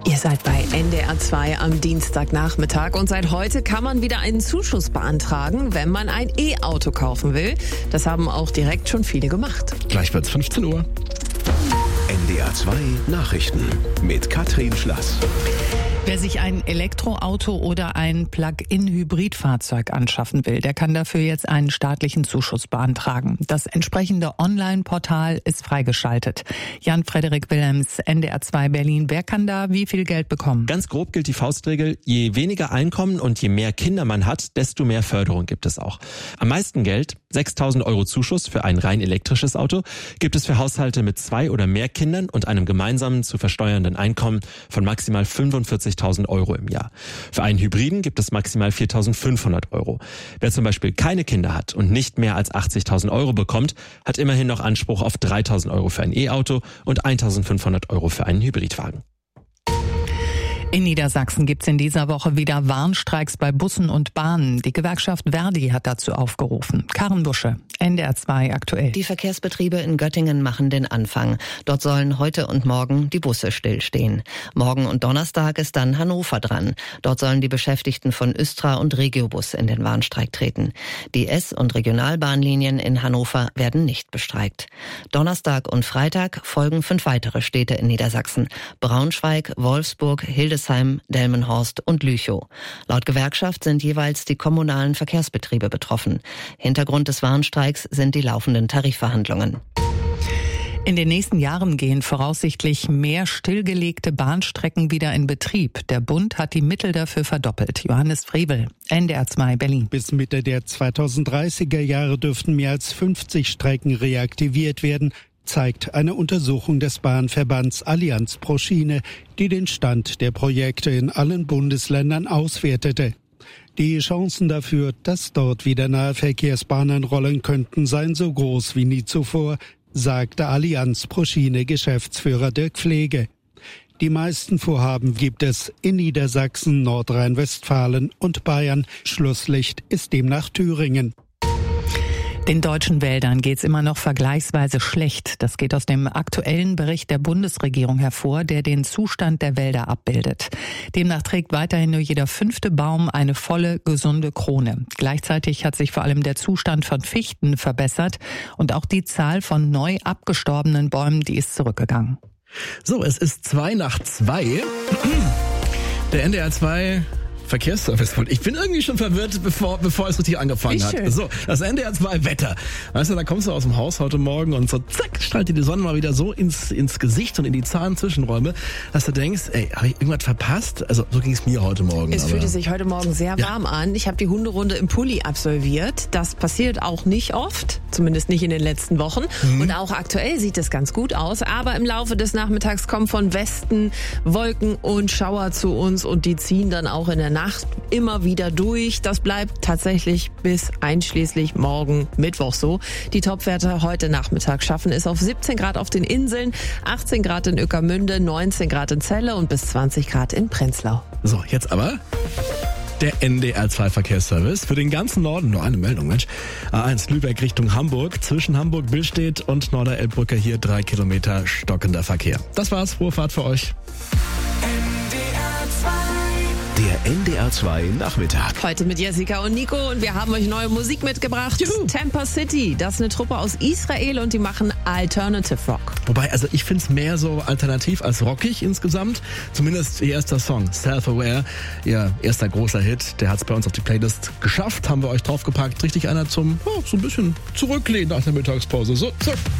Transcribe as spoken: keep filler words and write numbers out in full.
Ihr seid bei N D R zwei am Dienstagnachmittag und seit heute kann man wieder einen Zuschuss beantragen, wenn man ein E-Auto kaufen will. Das haben auch direkt schon viele gemacht. Gleich wird's fünfzehn Uhr. N D R zwei Nachrichten mit Katrin Schlass. Wer sich ein Elektroauto oder ein Plug-in-Hybridfahrzeug anschaffen will, der kann dafür jetzt einen staatlichen Zuschuss beantragen. Das entsprechende Online-Portal ist freigeschaltet. Jan-Frederik Wilhelms, N D R zwei Berlin. Wer kann da wie viel Geld bekommen? Ganz grob gilt die Faustregel, je weniger Einkommen und je mehr Kinder man hat, desto mehr Förderung gibt es auch. Am meisten Geld, sechstausend Euro Zuschuss für ein rein elektrisches Auto, gibt es für Haushalte mit zwei oder mehr Kindern und einem gemeinsamen zu versteuernden Einkommen von maximal fünfundvierzigtausend Euro im Jahr. Für einen Hybriden gibt es maximal viertausendfünfhundert Euro. Wer zum Beispiel keine Kinder hat und nicht mehr als achtzigtausend Euro bekommt, hat immerhin noch Anspruch auf dreitausend Euro für ein E-Auto und eintausendfünfhundert Euro für einen Hybridwagen. In Niedersachsen gibt's in dieser Woche wieder Warnstreiks bei Bussen und Bahnen. Die Gewerkschaft Verdi hat dazu aufgerufen. Karen Busche, N D R zwei aktuell. Die Verkehrsbetriebe in Göttingen machen den Anfang. Dort sollen heute und morgen die Busse stillstehen. Morgen und Donnerstag ist dann Hannover dran. Dort sollen die Beschäftigten von Östra und Regiobus in den Warnstreik treten. Die S- und Regionalbahnlinien in Hannover werden nicht bestreikt. Donnerstag und Freitag folgen fünf weitere Städte in Niedersachsen. Braunschweig, Wolfsburg, Hildesheim, Delmenhorst und Lüchow. Laut Gewerkschaft sind jeweils die kommunalen Verkehrsbetriebe betroffen. Hintergrund des Warnstreiks sind die laufenden Tarifverhandlungen. In den nächsten Jahren gehen voraussichtlich mehr stillgelegte Bahnstrecken wieder in Betrieb. Der Bund hat die Mittel dafür verdoppelt. Johannes Frevel, N D R zwei Berlin. Bis Mitte der zweitausenddreißiger Jahre dürften mehr als fünfzig Strecken reaktiviert werden, zeigt eine Untersuchung des Bahnverbands Allianz pro Schiene, die den Stand der Projekte in allen Bundesländern auswertete. Die Chancen dafür, dass dort wieder Nahverkehrsbahnen rollen könnten, seien so groß wie nie zuvor, sagte Allianz pro Schiene Geschäftsführer Dirk Pflege. Die meisten Vorhaben gibt es in Niedersachsen, Nordrhein-Westfalen und Bayern. Schlusslicht ist demnach Thüringen. Den deutschen Wäldern geht's immer noch vergleichsweise schlecht. Das geht aus dem aktuellen Bericht der Bundesregierung hervor, der den Zustand der Wälder abbildet. Demnach trägt weiterhin nur jeder fünfte Baum eine volle, gesunde Krone. Gleichzeitig hat sich vor allem der Zustand von Fichten verbessert und auch die Zahl von neu abgestorbenen Bäumen, die ist zurückgegangen. So, es ist zwei nach zwei. Der N D R zwei Verkehrsservice. Ich bin irgendwie schon verwirrt, bevor bevor es richtig angefangen hat. So, das N D R zwei Wetter. Weißt du, da kommst du aus dem Haus heute Morgen und so zack, strahlt dir die Sonne mal wieder so ins ins Gesicht und in die Zahnzwischenräume, dass du denkst, ey, habe ich irgendwas verpasst? Also so ging es mir heute Morgen. Es aber fühlte sich heute Morgen sehr warm ja. an. Ich habe die Hunderunde im Pulli absolviert. Das passiert auch nicht oft, zumindest nicht in den letzten Wochen. Mhm. Und auch aktuell sieht es ganz gut aus. Aber im Laufe des Nachmittags kommen von Westen Wolken und Schauer zu uns und die ziehen dann auch in der Nacht immer wieder durch. Das bleibt tatsächlich bis einschließlich morgen Mittwoch so. Die Topwerte heute Nachmittag schaffen es auf siebzehn Grad auf den Inseln, achtzehn Grad in Ueckermünde, neunzehn Grad in Celle und bis zwanzig Grad in Prenzlau. So, jetzt aber der N D R zwei Verkehrsservice für den ganzen Norden. Nur eine Meldung, Mensch. A eins Lübeck Richtung Hamburg. Zwischen Hamburg-Billstedt und Norderelbbrücke hier drei Kilometer stockender Verkehr. Das war's. Frohe Fahrt für euch. Der N D R zwei Nachmittag. Heute mit Jessica und Nico und wir haben euch neue Musik mitgebracht. Juhu. Tampa City, das ist eine Truppe aus Israel und die machen Alternative Rock. Wobei, also ich find's mehr so alternativ als rockig insgesamt. Zumindest ihr erster Song, Self-Aware, ihr erster großer Hit. Der hat's bei uns auf die Playlist geschafft, haben wir euch draufgepackt. Richtig einer zum, oh, so ein bisschen zurücklehnen nach der Mittagspause. So, so.